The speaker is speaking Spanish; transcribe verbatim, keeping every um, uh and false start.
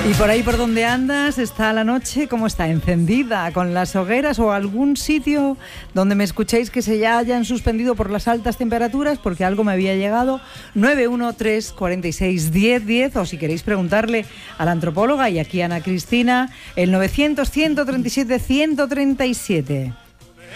Y por ahí por donde andas, ¿está la noche? ¿Cómo está? ¿Encendida? ¿Con las hogueras o algún sitio donde me escuchéis que se ya hayan suspendido por las altas temperaturas? Porque algo me había llegado. nueve uno tres, cuatro seis, diez, diez, o si queréis preguntarle a la antropóloga y aquí a Ana Cristina, el novecientos, ciento treinta y siete, ciento treinta y siete.